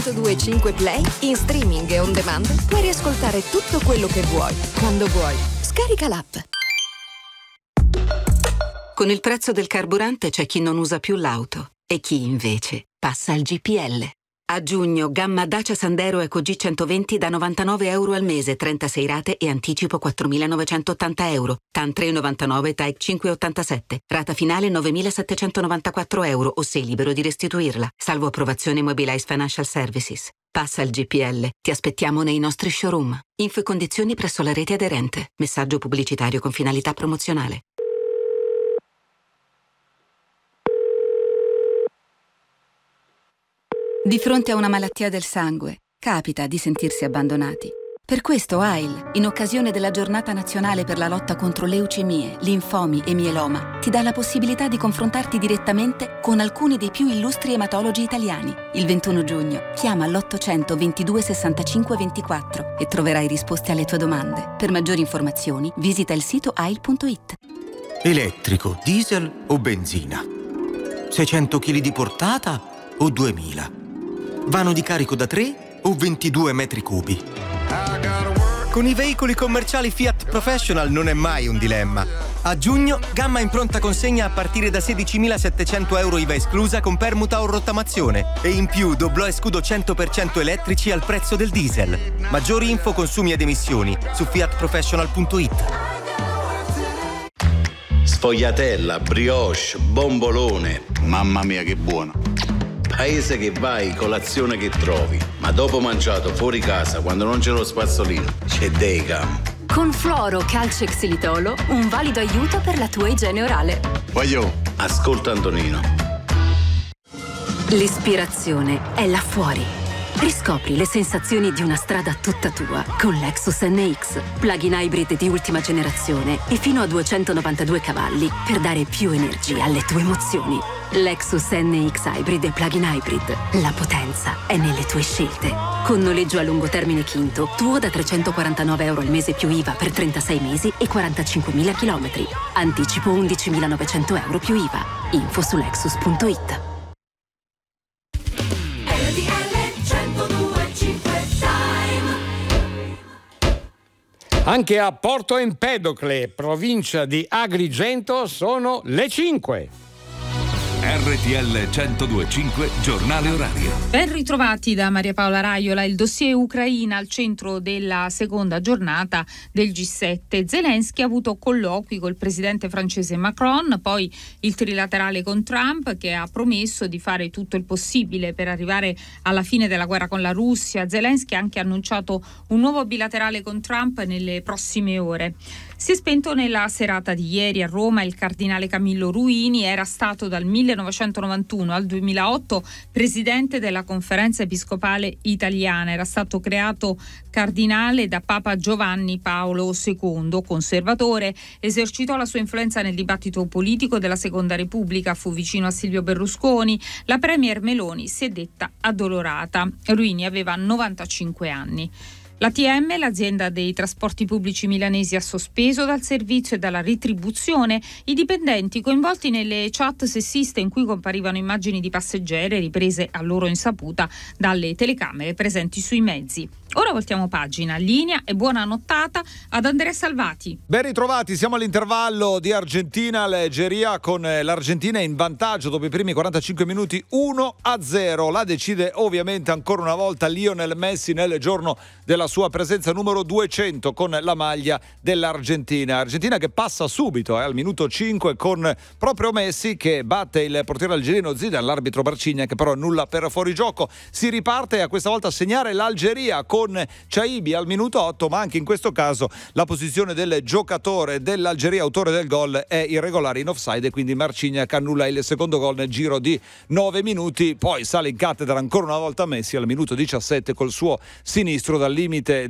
1025 Play, in streaming e on demand, puoi riascoltare tutto quello che vuoi, quando vuoi. Scarica l'app. Con il prezzo del carburante c'è chi non usa più l'auto e chi invece passa al GPL. A giugno, gamma Dacia Sandero Eco G120 da €99 al mese, 36 rate e anticipo €4.980. TAN 3,99, TAEC 5,87. Rata finale €9.794 o sei libero di restituirla. Salvo approvazione Mobilize Financial Services. Passa al GPL. Ti aspettiamo nei nostri showroom. Info e condizioni presso la rete aderente. Messaggio pubblicitario con finalità promozionale. Di fronte a una malattia del sangue, capita di sentirsi abbandonati. Per questo AIL, in occasione della Giornata Nazionale per la lotta contro leucemie, linfomi e mieloma, ti dà la possibilità di confrontarti direttamente con alcuni dei più illustri ematologi italiani. Il 21 giugno, chiama l'800 22 65 24 e troverai risposte alle tue domande. Per maggiori informazioni, visita il sito ail.it. Elettrico, diesel o benzina? 600 kg di portata o 2000? Vano di carico da 3 o 22 metri cubi? Con i veicoli commerciali Fiat Professional non è mai un dilemma. A giugno, gamma in pronta consegna a partire da €16.700 IVA esclusa con permuta o rottamazione. E in più doblò e scudo 100% elettrici al prezzo del diesel. Maggiori info, consumi ed emissioni su fiatprofessional.it. Sfogliatella, brioche, bombolone. Mamma mia che buono. Paese che vai, colazione che trovi. Ma dopo mangiato fuori casa, quando non c'è lo spazzolino, c'è Degam. Con Fluoro Calcio e Xilitolo, un valido aiuto per la tua igiene orale. Voglio, ascolta Antonino. L'ispirazione è là fuori. Riscopri le sensazioni di una strada tutta tua con Lexus NX. Plug-in hybrid di ultima generazione e fino a 292 cavalli per dare più energia alle tue emozioni. Lexus NX Hybrid e Plug-in Hybrid. La potenza è nelle tue scelte. Con noleggio a lungo termine Quinto, tuo da €349 al mese più IVA per 36 mesi e 45.000 chilometri. Anticipo €11.900 più IVA. Info su Lexus.it. Anche a Porto Empedocle, provincia di Agrigento, sono le 5. RTL 102.5 giornale orario. Ben ritrovati da Maria Paola Raiola. Il dossier Ucraina al centro della seconda giornata del G7. Zelensky ha avuto colloqui col presidente francese Macron, poi il trilaterale con Trump, che ha promesso di fare tutto il possibile per arrivare alla fine della guerra con la Russia. Zelensky ha anche annunciato un nuovo bilaterale con Trump nelle prossime ore. Si è spento nella serata di ieri a Roma il cardinale Camillo Ruini. Era stato dal 1991 al 2008 presidente della Conferenza Episcopale Italiana. Era stato creato cardinale da Papa Giovanni Paolo II, conservatore. Esercitò la sua influenza nel dibattito politico della Seconda Repubblica, fu vicino a Silvio Berlusconi. La premier Meloni si è detta addolorata. Ruini aveva 95 anni. L'ATM, l'azienda dei trasporti pubblici milanesi, ha sospeso dal servizio e dalla retribuzione i dipendenti coinvolti nelle chat sessiste in cui comparivano immagini di passeggere riprese a loro insaputa dalle telecamere presenti sui mezzi. Ora voltiamo pagina, linea e buona nottata ad Andrea Salvati. Ben ritrovati, siamo all'intervallo di Argentina-Algeria con l'Argentina in vantaggio dopo i primi 45 minuti 1-0. La decide ovviamente ancora una volta Lionel Messi nel giorno della sua presenza numero 200 con la maglia dell'Argentina. Argentina che passa subito al minuto 5 con proprio Messi che batte il portiere algerino Zidane, l'arbitro Barcigna che però annulla per fuorigioco. Si riparte a questa volta a segnare l'Algeria con Chaibi al minuto 8, ma anche in questo caso la posizione del giocatore dell'Algeria, autore del gol, è irregolare in offside e quindi Marcignac annulla il secondo gol nel giro di 9 minuti. Poi sale in cattedra ancora una volta Messi al minuto 17 col suo sinistro dal limite